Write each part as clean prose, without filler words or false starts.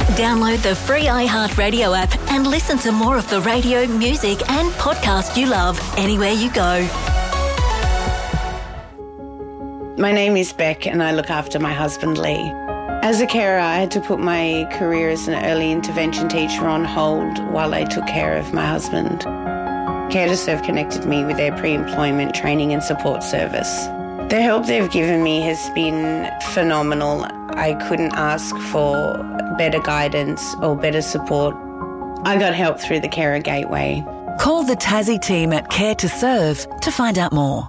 Download the free iHeartRadio app and listen to more of the radio, music and podcast you love anywhere you go. My name is Beck and I look after my husband Lee. As a carer, I had to put my career as an early intervention teacher on hold while I took care of my husband. Care to Serve connected me with their pre-employment training and support service. The help they've given me has been phenomenal. I couldn't ask for better guidance or better support. I got help through the Carer Gateway. Call the Tassie team at Care to Serve to find out more.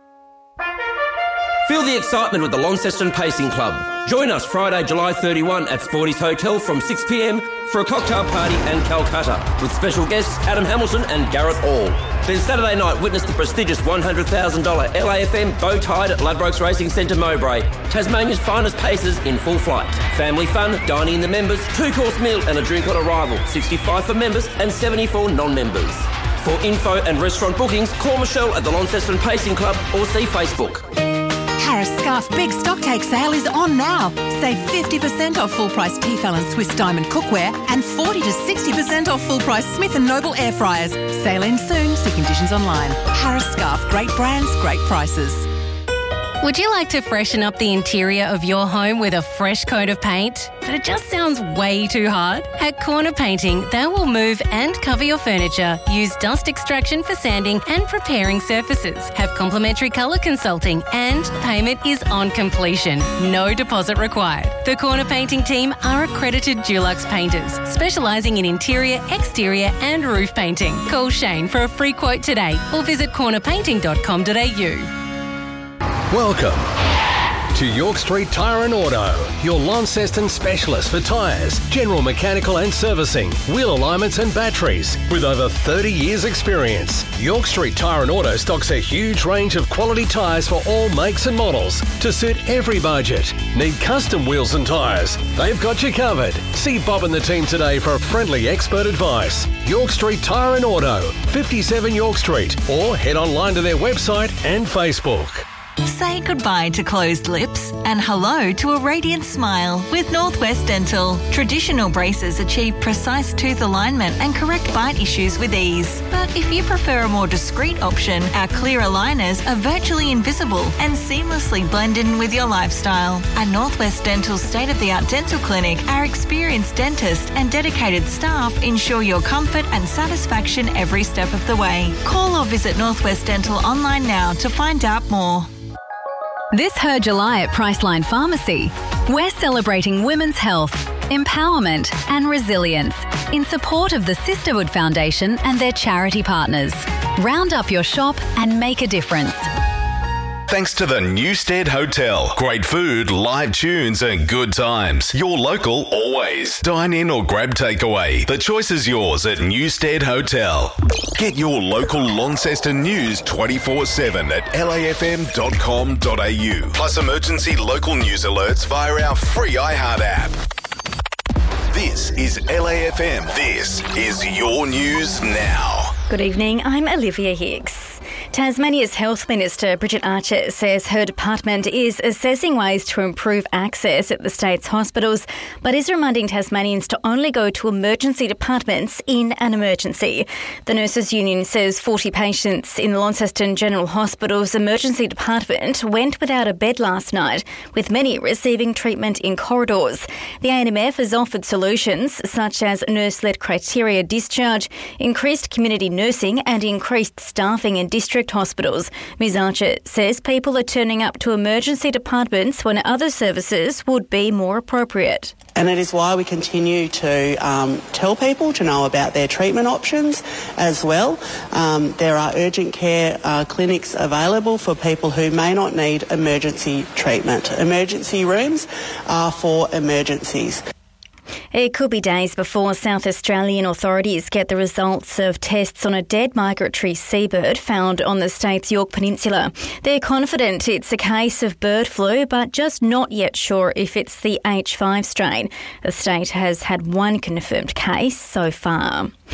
Feel the excitement with the Launceston Pacing Club. Join us Friday, July 31 at Sporty's Hotel from 6 p.m. for a cocktail party and Calcutta with special guests Adam Hamilton and Gareth Hall. Then Saturday night, witness the prestigious $100,000 LAFM Bow Tide at Ladbrokes Racing Centre Mowbray. Tasmania's finest pacers in full flight. Family fun, dining in the members, 2-course meal and a drink on arrival. 65 for members and 74 non-members. For info and restaurant bookings, call Michelle at the Launceston Pacing Club or see Facebook. Harris Scarf Big Stocktake Sale is on now. Save 50% off full-price Tefal and Swiss Diamond cookware and 40 to 60% off full-price Smith & Noble air fryers. Sale ends soon. See conditions online. Harris Scarf. Great brands, great prices. Would you like to freshen up the interior of your home with a fresh coat of paint? But it just sounds way too hard? At Corner Painting, they will move and cover your furniture, use dust extraction for sanding and preparing surfaces, have complimentary colour consulting, and payment is on completion. No deposit required. The Corner Painting team are accredited Dulux painters, specialising in interior, exterior and roof painting. Call Shane for a free quote today or visit cornerpainting.com.au. Welcome to York Street Tyre and Auto, your Launceston specialist for tyres, general mechanical and servicing, wheel alignments and batteries. With over 30 years experience, York Street Tyre and Auto stocks a huge range of quality tyres for all makes and models to suit every budget. Need custom wheels and tyres? They've got you covered. See Bob and the team today for friendly expert advice. York Street Tyre and Auto, 57 York Street, or head online to their website and Facebook. Say goodbye to closed lips and hello to a radiant smile with Northwest Dental. Traditional braces achieve precise tooth alignment and correct bite issues with ease. But if you prefer a more discreet option, our clear aligners are virtually invisible and seamlessly blend in with your lifestyle. At Northwest Dental's state-of-the-art dental clinic, our experienced dentists and dedicated staff ensure your comfort and satisfaction every step of the way. Call or visit Northwest Dental online now to find out more. This Her July at Priceline Pharmacy, we're celebrating women's health, empowerment and resilience in support of the Sisterhood Foundation and their charity partners. Round up your shop and make a difference. Thanks to the Newstead Hotel. Great food, live tunes and good times. Your local always. Dine in or grab takeaway. The choice is yours at Newstead Hotel. Get your local Launceston news 24/7 at lafm.com.au. Plus emergency local news alerts via our free iHeart app. This is LAFM. This is your news now. Good evening, I'm Olivia Hicks. Tasmania's Health Minister Bridget Archer says her department is assessing ways to improve access at the state's hospitals, but is reminding Tasmanians to only go to emergency departments in an emergency. The Nurses Union says 40 patients in the Launceston General Hospital's emergency department went without a bed last night, with many receiving treatment in corridors. The ANMF has offered solutions such as nurse-led criteria discharge, increased community nursing and increased staffing in district hospitals. Ms Archer says people are turning up to emergency departments when other services would be more appropriate. And it is why we continue to tell people to know about their treatment options as well. There are urgent care clinics available for people who may not need emergency treatment. Emergency rooms are for emergencies. It could be days before South Australian authorities get the results of tests on a dead migratory seabird found on the state's Yorke Peninsula. They're confident it's a case of bird flu, but just not yet sure if it's the H5 strain. The state has had one confirmed case so far.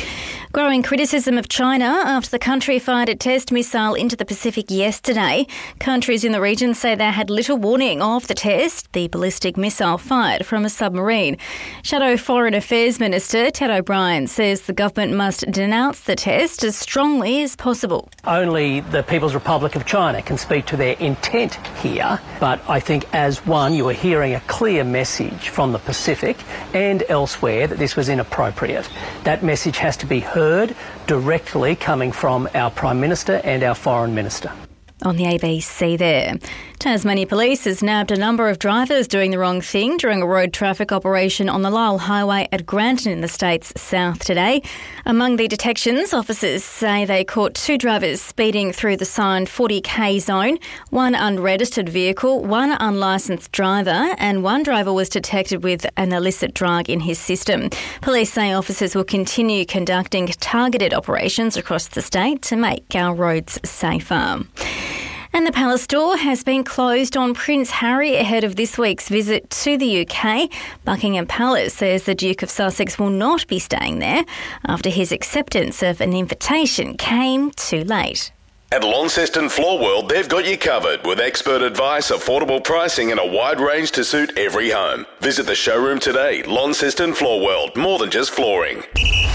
Growing criticism of China after the country fired a test missile into the Pacific yesterday. Countries in the region say they had little warning of the test, the ballistic missile fired from a submarine. Shadow Foreign Affairs Minister Ted O'Brien says the government must denounce the test as strongly as possible. Only the People's Republic of China can speak to their intent here, but I think as one you are hearing a clear message from the Pacific and elsewhere that this was inappropriate. That message has to be heard directly coming from our Prime Minister and our Foreign Minister. On the ABC there. Tasmania Police has nabbed a number of drivers doing the wrong thing during a road traffic operation on the Lyell Highway at Granton in the state's south today. Among the detections, officers say they caught 2 drivers speeding through the signed 40k zone, 1 unregistered vehicle, 1 unlicensed driver, and 1 driver was detected with an illicit drug in his system. Police say officers will continue conducting targeted operations across the state to make our roads safer. And the Palace Store has been closed on Prince Harry ahead of this week's visit to the UK. Buckingham Palace says the Duke of Sussex will not be staying there after his acceptance of an invitation came too late. At Launceston Floor World, they've got you covered with expert advice, affordable pricing and a wide range to suit every home. Visit the showroom today. Launceston Floor World, more than just flooring.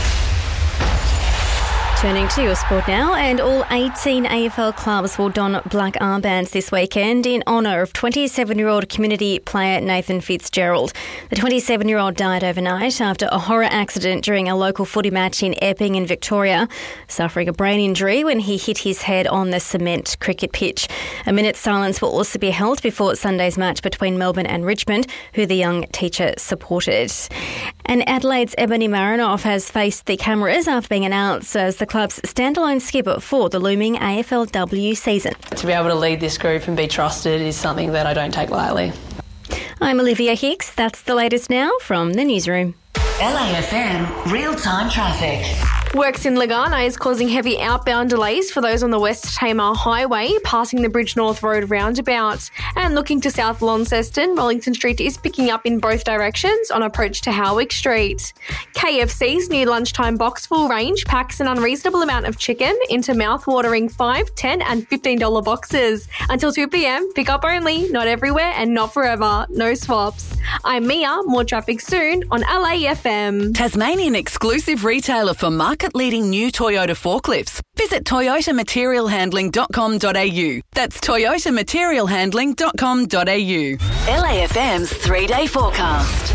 Turning to your sport now, and all 18 AFL clubs will don black armbands this weekend in honour of 27-year-old community player Nathan Fitzgerald. The 27-year-old died overnight after a horror accident during a local footy match in Epping in Victoria, suffering a brain injury when he hit his head on the cement cricket pitch. A minute's silence will also be held before Sunday's match between Melbourne and Richmond, who the young teacher supported. And Adelaide's Ebony Marinoff has faced the cameras after being announced as the club's standalone skipper for the looming AFLW season. To be able to lead this group and be trusted is something that I don't take lightly. I'm Olivia Hicks. That's the latest now from the newsroom. LAFM real-time traffic. Works in Lagana is causing heavy outbound delays for those on the West Tamar Highway, passing the Bridge North Road roundabout. And looking to South Launceston, Rollington Street is picking up in both directions on approach to Howick Street. KFC's new lunchtime box-full range packs an unreasonable amount of chicken into mouth-watering $5, $10 and $15 boxes. Until 2 p.m, pick up only, not everywhere and not forever. No swaps. I'm Mia, more traffic soon on LAFM. Tasmanian exclusive retailer for market-leading new Toyota forklifts. Visit toyotamaterialhandling.com.au. That's toyotamaterialhandling.com.au. LAFM's 3-day forecast.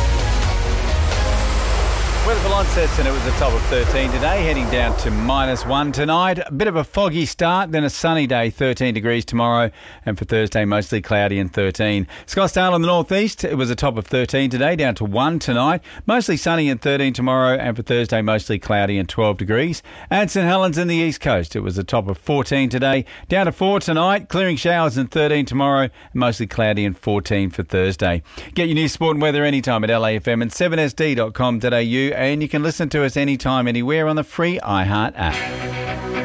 Weather for Launceston, it was a top of 13 today, heading down to -1 tonight. A bit of a foggy start, then a sunny day, 13 degrees tomorrow, and for Thursday, mostly cloudy and 13. Scottsdale in the northeast, it was a top of 13 today, down to 1 tonight. Mostly sunny and 13 tomorrow, and for Thursday, mostly cloudy and 12 degrees. And St Helens in the east coast, it was a top of 14 today, down to 4 tonight, clearing showers and 13 tomorrow, and mostly cloudy and 14 for Thursday. Get your news, sport and weather anytime at LAFM and 7sd.com.au. And you can listen to us anytime, anywhere on the free iHeart app.